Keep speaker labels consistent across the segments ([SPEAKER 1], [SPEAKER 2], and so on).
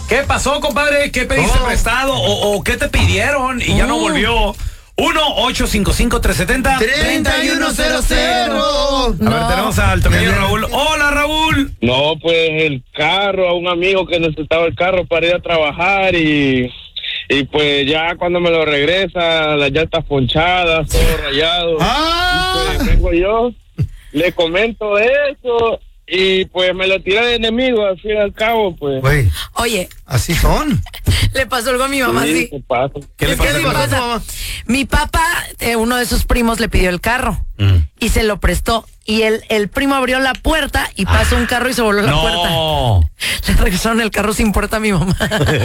[SPEAKER 1] ¿Qué pasó, compadre? ¿Qué pediste prestado? ¿O qué te pidieron y ya no volvió? 1-855-370-3100. A ver, tenemos al tocayo Raúl. Hola, Raúl.
[SPEAKER 2] No, pues el carro, a un amigo que necesitaba el carro para ir a trabajar y pues ya cuando me lo regresa, las llantas ponchadas, todo rayado. Y pues vengo yo, le comento eso y pues me lo tira de enemigo, al fin y al cabo, pues.
[SPEAKER 3] Güey,
[SPEAKER 4] Oye,
[SPEAKER 3] así son.
[SPEAKER 4] le pasó algo a mi mamá, sí.
[SPEAKER 2] ¿Qué pasa?
[SPEAKER 1] ¿Qué le
[SPEAKER 4] Es que
[SPEAKER 1] pasa?
[SPEAKER 4] sí pasa. Mi papá, uno de sus primos le pidió el carro y se lo prestó. Y el primo abrió la puerta y pasó un carro y se voló la puerta. Le regresaron el carro sin puerta a mi mamá.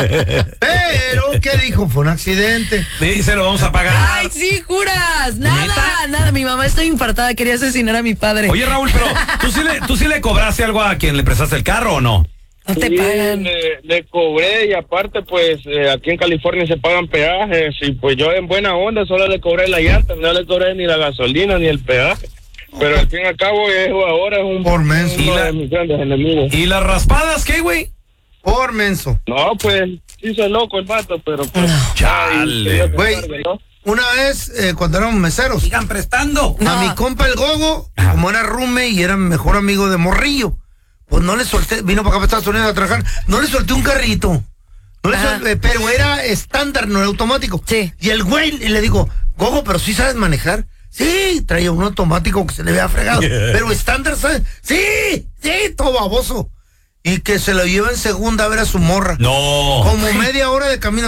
[SPEAKER 3] Pero, ¿qué dijo? Fue un accidente.
[SPEAKER 1] Sí, se lo vamos a pagar.
[SPEAKER 4] Ay, sí, juras. Nada. Mi mamá está infartada, quería asesinar a mi padre.
[SPEAKER 1] Oye, Raúl, pero ¿tú sí le cobraste algo a quien le prestaste el carro o no?
[SPEAKER 4] No te
[SPEAKER 2] Sí,
[SPEAKER 4] pagan.
[SPEAKER 2] le cobré y aparte pues aquí en California se pagan peajes y pues yo en buena onda solo le cobré la llanta, no le cobré ni la gasolina ni el peaje. Pero al fin y al cabo ahora es un
[SPEAKER 3] Por menso.
[SPEAKER 2] uno de mis grandes enemigos.
[SPEAKER 1] ¿Y las raspadas qué, güey?
[SPEAKER 3] Por menso.
[SPEAKER 2] No, pues sí soy loco el vato, pero pues
[SPEAKER 1] Chale.
[SPEAKER 3] Güey, una vez cuando éramos meseros,
[SPEAKER 1] Sigan prestando.
[SPEAKER 3] a mi compa el Gogo, como era roommate y era mejor amigo de Morrillo, pues no le solté, vino para acá para Estados Unidos a trabajar, no le solté un carrito. No le solté, pero era estándar, no era automático.
[SPEAKER 4] Sí.
[SPEAKER 3] Y el güey le digo, Gogo, pero sí sabes manejar. Sí, traía un automático que se le había fregado. Pero estándar, ¿sabes? Sí, todo baboso. Y que se lo lleva en segunda a ver a su morra.
[SPEAKER 1] No.
[SPEAKER 3] Como media hora de camino.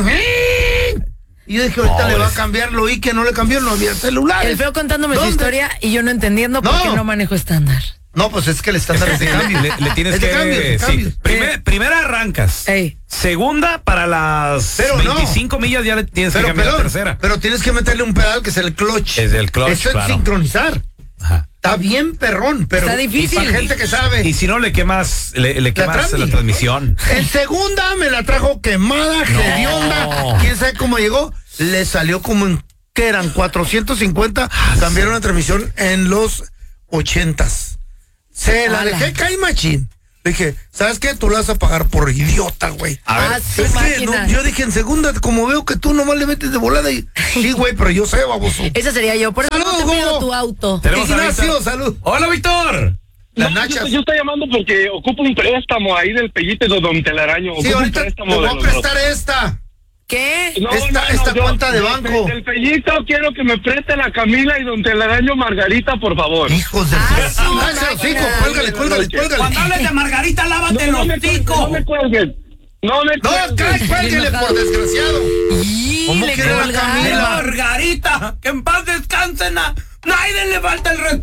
[SPEAKER 3] Y yo dije, ahorita le va a cambiar, lo oí que no le cambió, no había celular.
[SPEAKER 4] El feo contándome su
[SPEAKER 3] ¿Dónde?
[SPEAKER 4] historia y yo no entendiendo por qué no manejo estándar.
[SPEAKER 3] No, pues es que el estándar es de cambio.
[SPEAKER 1] Le tienes
[SPEAKER 3] Es de
[SPEAKER 1] que...
[SPEAKER 3] cambios.
[SPEAKER 1] Primera arrancas.
[SPEAKER 4] Ey.
[SPEAKER 1] Segunda, para las
[SPEAKER 3] Pero
[SPEAKER 1] 25 millas ya le tienes que cambiar la tercera.
[SPEAKER 3] pero tienes que meterle un pedal que es el clutch.
[SPEAKER 1] Es el clutch,
[SPEAKER 3] Eso es
[SPEAKER 1] claro.
[SPEAKER 3] sincronizar.
[SPEAKER 1] Ajá.
[SPEAKER 3] Está bien perrón, pero
[SPEAKER 4] Está difícil.
[SPEAKER 3] para gente que sabe.
[SPEAKER 1] Y si no, le quemas la
[SPEAKER 3] Trami.
[SPEAKER 1] transmisión.
[SPEAKER 3] En segunda me la trajo quemada, hedionda. ¿Quién sabe cómo llegó? Le salió como en, ¿qué eran? 450. Cambiaron la transmisión en los 80s. Se la dejé caer, machín. Dije, ¿sabes qué? Tú la vas a pagar por idiota, güey.
[SPEAKER 1] A ver.
[SPEAKER 4] Su
[SPEAKER 3] Es que
[SPEAKER 4] máquina.
[SPEAKER 3] yo dije en segunda, como veo que tú nomás le metes de volada y... Sí, güey, pero yo sé, baboso.
[SPEAKER 4] Esa sería yo. Por eso no te
[SPEAKER 3] Saludos,
[SPEAKER 4] pido
[SPEAKER 3] Gogo.
[SPEAKER 4] tu auto.
[SPEAKER 1] Tenemos a
[SPEAKER 3] Ignacio,
[SPEAKER 1] Víctor.
[SPEAKER 3] salud.
[SPEAKER 1] Hola, Víctor.
[SPEAKER 3] Las nachas.
[SPEAKER 2] Yo estoy llamando porque ocupo un préstamo ahí del Pellite de Don Telaraño.
[SPEAKER 3] Sí,
[SPEAKER 2] Ocupo un
[SPEAKER 3] ahorita te
[SPEAKER 2] préstamo
[SPEAKER 3] voy
[SPEAKER 2] de
[SPEAKER 3] a
[SPEAKER 2] los dos.
[SPEAKER 3] prestar esta.
[SPEAKER 4] ¿Qué?
[SPEAKER 3] Esta cuenta de banco.
[SPEAKER 2] Del Pellito quiero que me preste la Camila y Don Telaraño Margarita, por favor.
[SPEAKER 3] Hijos de...
[SPEAKER 4] su
[SPEAKER 3] Náchalo,
[SPEAKER 4] máquina.
[SPEAKER 3] hijo, cuélgale.
[SPEAKER 1] Cuando hables de Margarita, lávate
[SPEAKER 2] No
[SPEAKER 1] los
[SPEAKER 2] me cuelguen. No me
[SPEAKER 3] No,
[SPEAKER 2] cuelguen.
[SPEAKER 3] cuélguele, por desgraciado.
[SPEAKER 4] Y
[SPEAKER 3] ¿Cómo
[SPEAKER 4] le
[SPEAKER 3] quiere la
[SPEAKER 4] colgaron.
[SPEAKER 3] Camila?
[SPEAKER 1] Margarita, que en paz descansen. Nadie le falta el respeto.